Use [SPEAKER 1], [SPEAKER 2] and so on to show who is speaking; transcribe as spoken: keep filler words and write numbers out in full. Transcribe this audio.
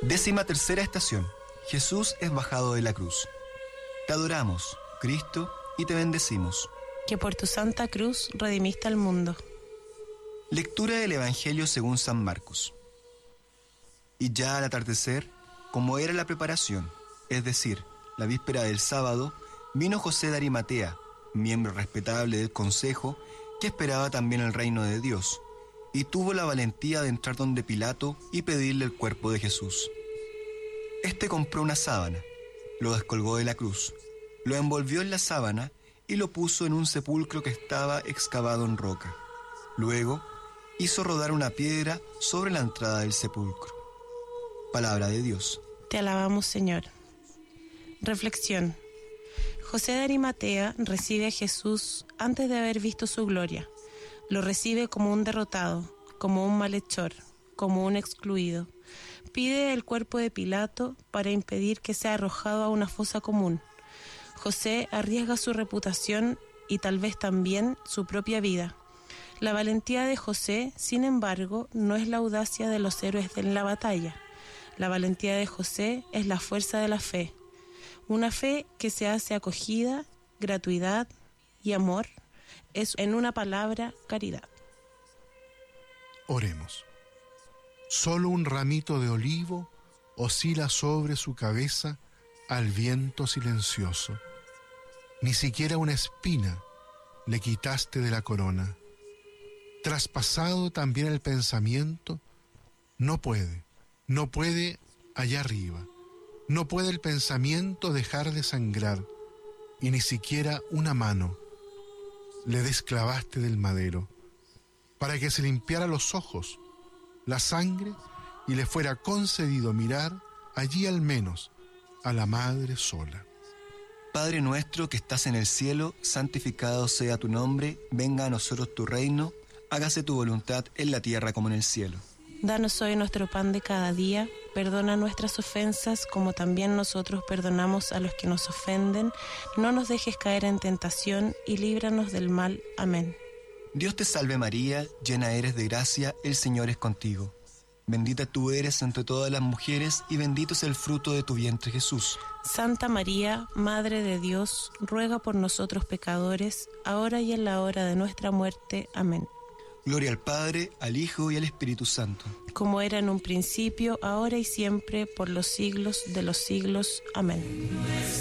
[SPEAKER 1] Décima tercera estación. Jesús es bajado de la cruz. Te adoramos, Cristo, y te bendecimos.
[SPEAKER 2] Que por tu santa cruz redimiste al mundo.
[SPEAKER 1] Lectura del Evangelio según San Marcos. Y ya al atardecer, como era la preparación, es decir, la víspera del sábado, vino José de Arimatea, miembro respetable del consejo, que esperaba también el reino de Dios, y tuvo la valentía de entrar donde Pilato y pedirle el cuerpo de Jesús. Este compró una sábana, lo descolgó de la cruz, lo envolvió en la sábana y lo puso en un sepulcro que estaba excavado en roca. Luego, hizo rodar una piedra sobre la entrada del sepulcro. Palabra de Dios.
[SPEAKER 2] Te alabamos, Señor. Reflexión. José de Arimatea recibe a Jesús antes de haber visto su gloria. Lo recibe como un derrotado, como un malhechor, como un excluido. Pide el cuerpo de Pilato para impedir que sea arrojado a una fosa común. José arriesga su reputación y tal vez también su propia vida. La valentía de José, sin embargo, no es la audacia de los héroes en la batalla. La valentía de José es la fuerza de la fe. Una fe que se hace acogida, gratuidad y amor, es en una palabra, caridad.
[SPEAKER 3] Oremos. Solo un ramito de olivo oscila sobre su cabeza al viento silencioso. Ni siquiera una espina le quitaste de la corona. Traspasado también el pensamiento, no puede, no puede allá arriba. No puede el pensamiento dejar de sangrar, y ni siquiera una mano le desclavaste del madero, para que se limpiara los ojos, la sangre, y le fuera concedido mirar allí al menos a la Madre sola.
[SPEAKER 1] Padre nuestro que estás en el cielo, santificado sea tu nombre, venga a nosotros tu reino, hágase tu voluntad en la tierra como en el cielo.
[SPEAKER 2] Danos hoy nuestro pan de cada día, perdona nuestras ofensas como también nosotros perdonamos a los que nos ofenden, no nos dejes caer en tentación y líbranos del mal. Amén.
[SPEAKER 1] Dios te salve María, llena eres de gracia, el Señor es contigo. Bendita tú eres entre todas las mujeres y bendito es el fruto de tu vientre Jesús.
[SPEAKER 2] Santa María, Madre de Dios, ruega por nosotros pecadores, ahora y en la hora de nuestra muerte. Amén.
[SPEAKER 1] Gloria al Padre, al Hijo y al Espíritu Santo.
[SPEAKER 2] Como era en un principio, ahora y siempre, por los siglos de los siglos. Amén.